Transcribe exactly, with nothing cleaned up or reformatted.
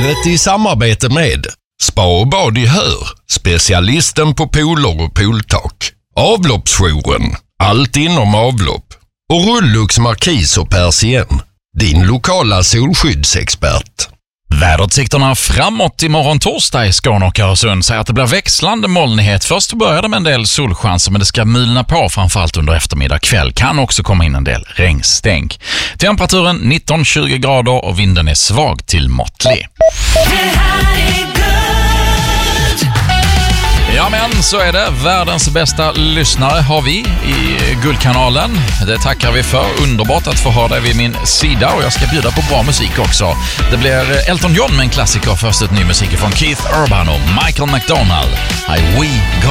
Vädret i samarbete med Spa och bad i Hör, specialisten på pooler och pooltak. Avloppsjouren, allt inom avlopp. Och Rullux Markis och Persien, din lokala solskyddsexpert. Väderutsikterna framåt imorgon torsdag i Skåne och Öresund säger att det blir växlande molnighet. Först börjar det med en del solchanser, men det ska mulna på framförallt under eftermiddag kväll. Kan också komma in en del regnstänk. Temperaturen nitton till tjugo grader och vinden är svag till måttlig. Ja, men så är det. Världens bästa lyssnare har vi i Guldkanalen. Det tackar vi för. Underbart att få ha dig vid min sida, och jag ska bjuda på bra musik också. Det blir Elton John med en klassiker, först ett ny musik från Keith Urban och Michael McDonald. I We Go.